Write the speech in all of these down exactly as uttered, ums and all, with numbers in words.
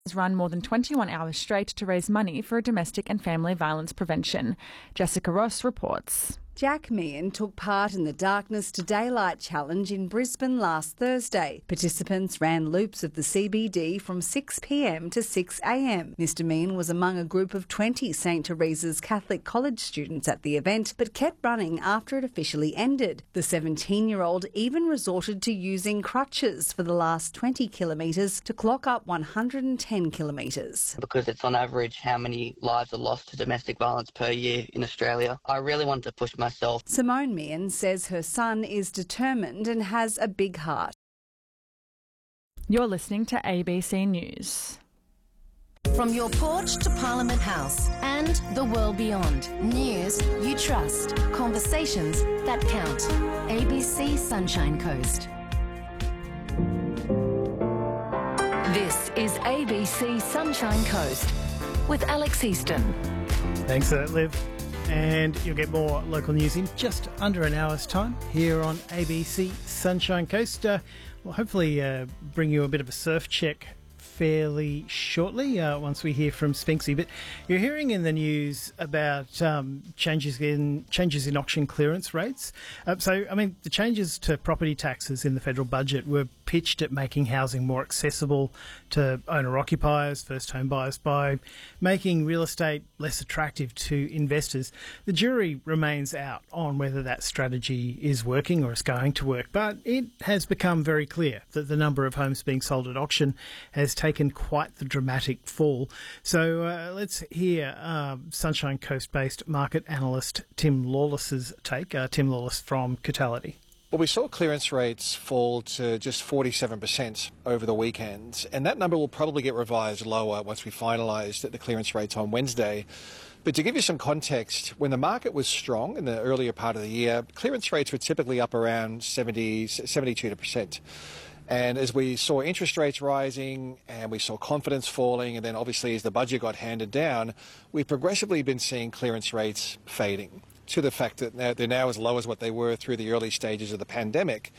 run more than twenty-one hours straight to raise money for domestic and family violence prevention. Jessica Ross reports. Jack Meehan took part in the Darkness to Daylight Challenge in Brisbane last Thursday. Participants ran loops of the C B D from six p m to six a m. Mister Meehan was among a group of twenty St Teresa's Catholic College students at the event, but kept running after it officially ended. The seventeen-year-old even resorted to using crutches for the last twenty kilometres to clock up one hundred ten kilometres. Because it's on average how many lives are lost to domestic violence per year in Australia. I really wanted to push myself. Simone Meehan says her son is determined and has a big heart. You're listening to A B C News. From your porch to Parliament House and the world beyond. News you trust. Conversations that count. A B C Sunshine Coast. This is A B C Sunshine Coast with Alex Easton. Thanks for that, Liv. And you'll get more local news in just under an hour's time here on A B C Sunshine Coast. Uh, we'll hopefully uh, bring you a bit of a surf check fairly shortly uh, once we hear from Spinksy. But you're hearing in the news about um, changes in changes in auction clearance rates. Uh, so, I mean, the changes to property taxes in the federal budget were pitched at making housing more accessible to owner-occupiers, first home buyers, by making real estate less attractive to investors. The jury remains out on whether that strategy is working or is going to work, but it has become very clear that the number of homes being sold at auction has taken quite the dramatic fall. So uh, let's hear uh, Sunshine Coast-based market analyst Tim Lawless's take. Uh, Tim Lawless from Catality. Well, we saw clearance rates fall to just forty-seven percent over the weekend, and that number will probably get revised lower once we finalise the clearance rates on Wednesday. But to give you some context, when the market was strong in the earlier part of the year, clearance rates were typically up around seventy, seventy-two percent. And as we saw interest rates rising and we saw confidence falling, and then obviously as the budget got handed down, we've progressively been seeing clearance rates fading, to the fact that they're now as low as what they were through the early stages of the pandemic,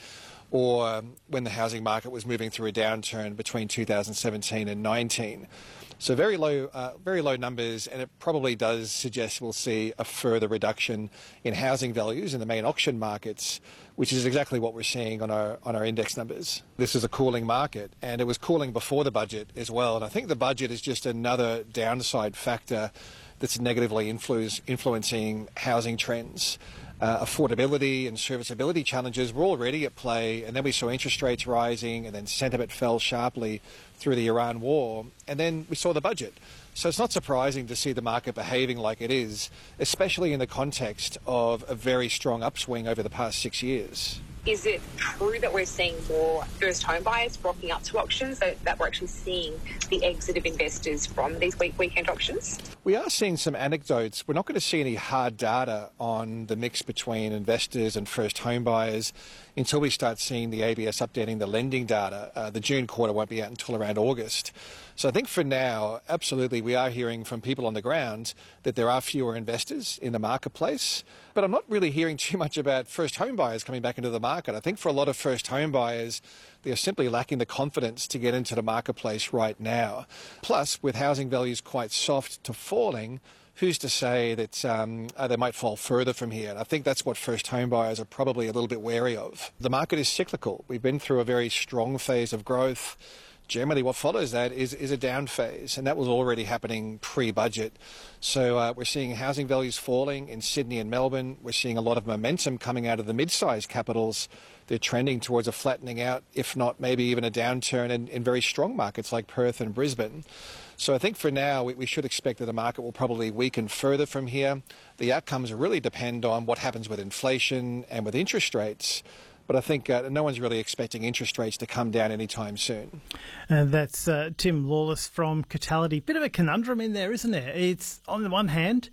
or when the housing market was moving through a downturn between two thousand seventeen and nineteen. So very low, uh, very low numbers, and it probably does suggest we'll see a further reduction in housing values in the main auction markets, which is exactly what we're seeing on our on our index numbers. This is a cooling market, and it was cooling before the budget as well. And I think the budget is just another downside factor that's negatively influ- influencing housing trends. Uh, affordability and serviceability challenges were already at play, and then we saw interest rates rising, and then sentiment fell sharply through the Iran war, and then we saw the budget. So it's not surprising to see the market behaving like it is, especially in the context of a very strong upswing over the past six years. Is it true that we're seeing more first home buyers rocking up to auctions, so that we're actually seeing the exit of investors from these week weekend auctions? We are seeing some anecdotes. We're not going to see any hard data on the mix between investors and first home buyers until we start seeing the A B S updating the lending data. Uh, the June quarter won't be out until around August. So I think for now, absolutely, we are hearing from people on the ground that there are fewer investors in the marketplace. But I'm not really hearing too much about first home buyers coming back into the market. I think for a lot of first home buyers, they're simply lacking the confidence to get into the marketplace right now. Plus, with housing values quite soft to falling, who's to say that um, uh, they might fall further from here? And I think that's what first home buyers are probably a little bit wary of. The market is cyclical. We've been through a very strong phase of growth. Generally, what follows that is, is a down phase, and that was already happening pre-budget. So uh, we're seeing housing values falling in Sydney and Melbourne. We're seeing a lot of momentum coming out of the mid-sized capitals. They're trending towards a flattening out, if not maybe even a downturn in, in very strong markets like Perth and Brisbane. So I think for now, we, we should expect that the market will probably weaken further from here. The outcomes really depend on what happens with inflation and with interest rates. But I think uh, no one's really expecting interest rates to come down anytime soon. And that's uh, Tim Lawless from Catality. Bit of a conundrum in there, isn't there? It's, on the one hand,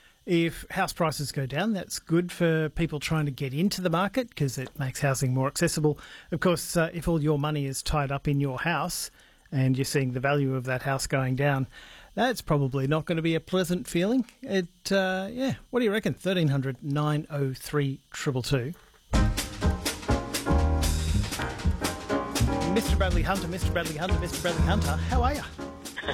if house prices go down, that's good for people trying to get into the market because it makes housing more accessible. Of course, uh, if all your money is tied up in your house and you're seeing the value of that house going down, that's probably not going to be a pleasant feeling. It, uh, yeah, what do you reckon? thirteen hundred nine oh three two two two. Mister Bradley Hunter, Mister Bradley Hunter, Mister Bradley Hunter, how are you?